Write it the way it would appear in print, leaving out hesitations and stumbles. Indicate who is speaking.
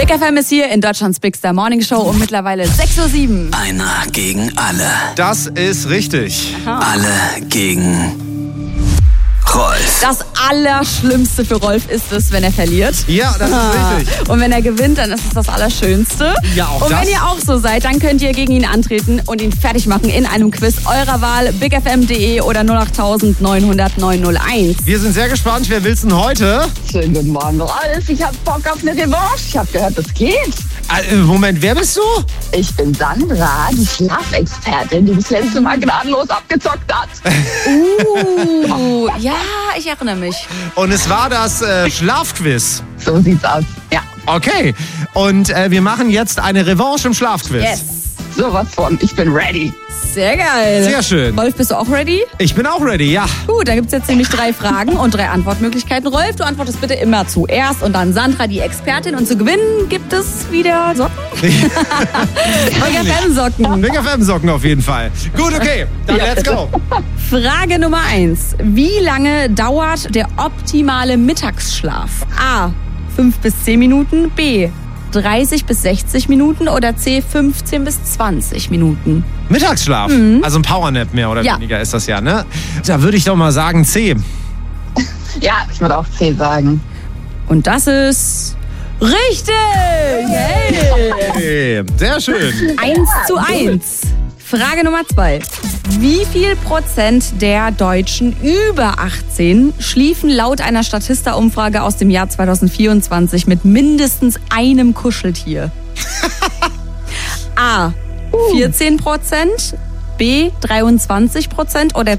Speaker 1: Big FM ist hier in Deutschlands Big Star Morning Show um mittlerweile 6:07 Uhr.
Speaker 2: Einer gegen alle.
Speaker 3: Das ist richtig.
Speaker 2: Alle gegen Rolf.
Speaker 1: Das Allerschlimmste für Rolf ist es, wenn er verliert.
Speaker 3: Ja, das ist richtig.
Speaker 1: Und wenn er gewinnt, dann ist es das Allerschönste.
Speaker 3: Ja, auch
Speaker 1: Und
Speaker 3: das.
Speaker 1: wenn ihr auch so seid, dann könnt ihr gegen ihn antreten und ihn fertig machen in einem Quiz eurer Wahl. bigfm.de oder 08000 900 901.
Speaker 3: Wir sind sehr gespannt. Wer will's denn heute?
Speaker 4: Schönen guten Morgen, Rolf. Ich hab Bock auf eine Revanche. Ich hab gehört, das geht.
Speaker 3: Moment, wer bist du?
Speaker 4: Ich bin Sandra, die Schlafexpertin, die das letzte Mal gnadenlos abgezockt hat.
Speaker 1: Ja, ich erinnere mich.
Speaker 3: Und es war das Schlafquiz.
Speaker 4: So sieht's aus. Ja,
Speaker 3: Okay. Und wir machen jetzt eine Revanche im Schlafquiz.
Speaker 1: Yes.
Speaker 4: sowas von. Ich bin ready.
Speaker 1: Sehr geil.
Speaker 3: Sehr schön.
Speaker 1: Rolf, bist du auch ready?
Speaker 3: Ich bin auch ready, ja.
Speaker 1: Gut, dann gibt es jetzt nämlich 3 Fragen und 3 Antwortmöglichkeiten. Rolf, du antwortest bitte immer zuerst und dann Sandra, die Expertin. Und zu gewinnen gibt es wieder Socken. Big FM-Socken.
Speaker 3: Big FM-Socken auf jeden Fall. Gut, okay. Dann let's go.
Speaker 1: Frage Nummer 1. Wie lange dauert der optimale Mittagsschlaf? A. 5 bis 10 Minuten. B. 30 bis 60 Minuten oder C. 15 bis 20 Minuten.
Speaker 3: Mittagsschlaf. Also ein Powernap mehr oder
Speaker 1: Ja.
Speaker 3: weniger ist das ja, ne? Da würde ich doch mal sagen C.
Speaker 4: Ja, ich würde auch C sagen.
Speaker 1: Und das ist richtig! Hey.
Speaker 3: Okay. Sehr schön.
Speaker 1: 1:1. Frage Nummer 2. Wie viel Prozent der Deutschen über 18 schliefen laut einer Statista-Umfrage aus dem Jahr 2024 mit mindestens einem Kuscheltier? A. 14%, B. 23% oder